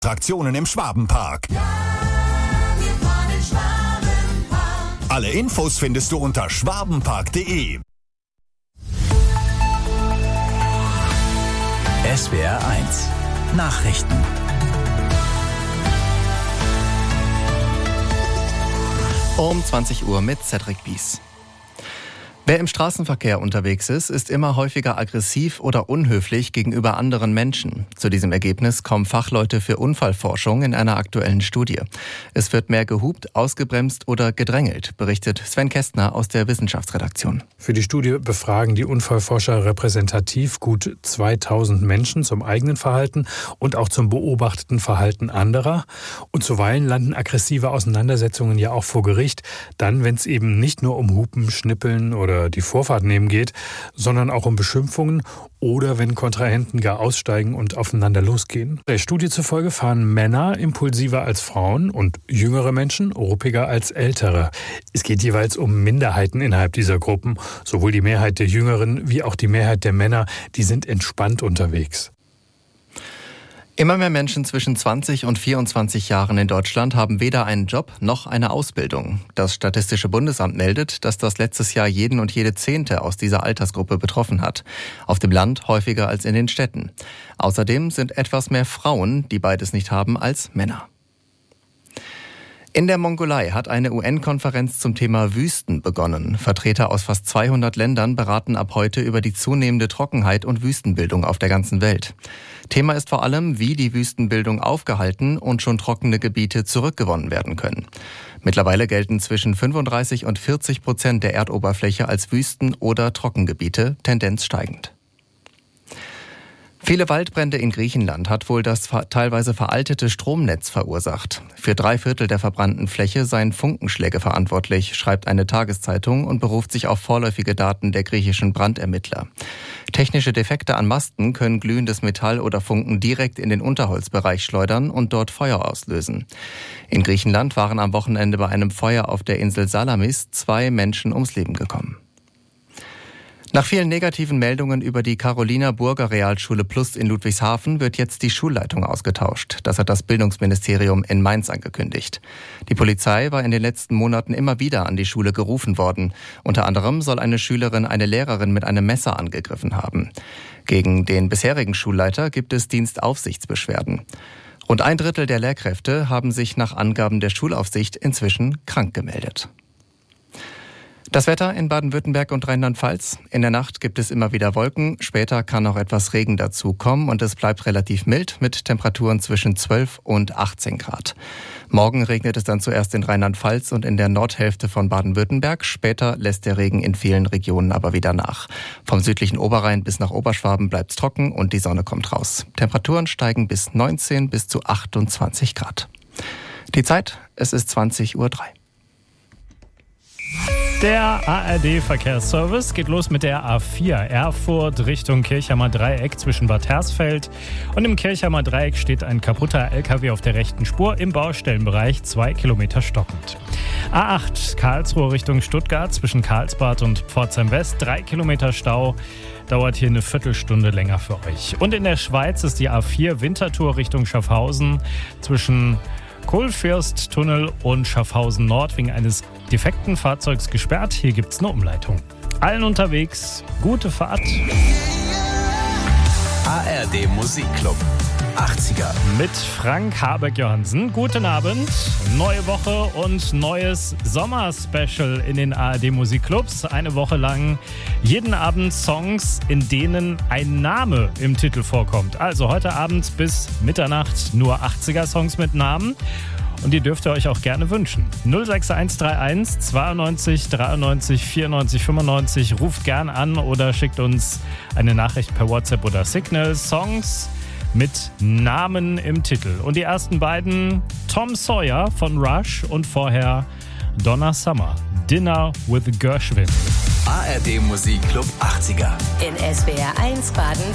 Attraktionen im Schwabenpark. Ja, wir fahren in Schwabenpark. Alle Infos findest du unter schwabenpark.de. SWR 1 Nachrichten. Um 20 Uhr mit Cedric Bies. Wer im Straßenverkehr unterwegs ist, ist immer häufiger aggressiv oder unhöflich gegenüber anderen Menschen. Zu diesem Ergebnis kommen Fachleute für Unfallforschung in einer aktuellen Studie. Es wird mehr gehupt, ausgebremst oder gedrängelt, berichtet Sven Kästner aus der Wissenschaftsredaktion. Für die Studie befragen die Unfallforscher repräsentativ gut 2000 Menschen zum eigenen Verhalten und auch zum beobachteten Verhalten anderer. Und zuweilen landen aggressive Auseinandersetzungen ja auch vor Gericht, dann, wenn es eben nicht nur um Hupen, Schnippeln oder die Vorfahrt nehmen geht, sondern auch um Beschimpfungen oder wenn Kontrahenten gar aussteigen und aufeinander losgehen. Der Studie zufolge fahren Männer impulsiver als Frauen und jüngere Menschen ruppiger als ältere. Es geht jeweils um Minderheiten innerhalb dieser Gruppen. Sowohl die Mehrheit der Jüngeren wie auch die Mehrheit der Männer, die sind entspannt unterwegs. Immer mehr Menschen zwischen 20 und 24 Jahren in Deutschland haben weder einen Job noch eine Ausbildung. Das Statistische Bundesamt meldet, dass das letztes Jahr jeden und jede Zehnte aus dieser Altersgruppe betroffen hat. Auf dem Land häufiger als in den Städten. Außerdem sind etwas mehr Frauen, die beides nicht haben, als Männer. In der Mongolei hat eine UN-Konferenz zum Thema Wüsten begonnen. Vertreter aus fast 200 Ländern beraten ab heute über die zunehmende Trockenheit und Wüstenbildung auf der ganzen Welt. Thema ist vor allem, wie die Wüstenbildung aufgehalten und schon trockene Gebiete zurückgewonnen werden können. Mittlerweile gelten zwischen 35% und 40% der Erdoberfläche als Wüsten- oder Trockengebiete, Tendenz steigend. Viele Waldbrände in Griechenland hat wohl das teilweise veraltete Stromnetz verursacht. Für 3/4 der verbrannten Fläche seien Funkenschläge verantwortlich, schreibt eine Tageszeitung und beruft sich auf vorläufige Daten der griechischen Brandermittler. Technische Defekte an Masten können glühendes Metall oder Funken direkt in den Unterholzbereich schleudern und dort Feuer auslösen. In Griechenland waren am Wochenende bei einem Feuer auf der Insel Salamis 2 Menschen ums Leben gekommen. Nach vielen negativen Meldungen über die Carolina Burger Realschule Plus in Ludwigshafen wird jetzt die Schulleitung ausgetauscht. Das hat das Bildungsministerium in Mainz angekündigt. Die Polizei war in den letzten Monaten immer wieder an die Schule gerufen worden. Unter anderem soll eine Schülerin eine Lehrerin mit einem Messer angegriffen haben. Gegen den bisherigen Schulleiter gibt es Dienstaufsichtsbeschwerden. Rund 1/3 der Lehrkräfte haben sich nach Angaben der Schulaufsicht inzwischen krank gemeldet. Das Wetter in Baden-Württemberg und Rheinland-Pfalz. In der Nacht gibt es immer wieder Wolken. Später kann auch etwas Regen dazu kommen und es bleibt relativ mild mit Temperaturen zwischen 12 und 18 Grad. Morgen regnet es dann zuerst in Rheinland-Pfalz und in der Nordhälfte von Baden-Württemberg. Später lässt der Regen in vielen Regionen aber wieder nach. Vom südlichen Oberrhein bis nach Oberschwaben bleibt es trocken und die Sonne kommt raus. Temperaturen steigen bis 19 bis zu 28 Grad. Die Zeit, es ist 20:03 Uhr. Der ARD-Verkehrsservice geht los mit der A4 Erfurt Richtung Kirchheimer Dreieck zwischen Bad Hersfeld. Und im Kirchheimer Dreieck steht ein kaputter LKW auf der rechten Spur im Baustellenbereich 2 Kilometer stockend. A8 Karlsruhe Richtung Stuttgart zwischen Karlsbad und Pforzheim West 3 Kilometer Stau. Dauert hier eine Viertelstunde länger für euch. Und in der Schweiz ist die A4 Winterthur Richtung Schaffhausen zwischen Kohlfürsttunnel und Schaffhausen Nord wegen eines defekten Fahrzeugs gesperrt. Hier gibt's eine Umleitung. Allen unterwegs, gute Fahrt. ARD Musikclub 80er. Mit Frank Habeck-Johansen. Guten Abend. Neue Woche und neues Sommer-Special in den ARD Musikclubs. Eine Woche lang jeden Abend Songs, in denen ein Name im Titel vorkommt. Also heute Abend bis Mitternacht nur 80er-Songs mit Namen. Und die dürft ihr euch auch gerne wünschen. 06131 92 93 94 95. Ruft gern an oder schickt uns eine Nachricht per WhatsApp oder Signal. Songs mit Namen im Titel. Und die ersten beiden, Tom Sawyer von Rush und vorher Donna Summer, Dinner with Gershwin. ARD Musikclub 80er. In SWR 1 Baden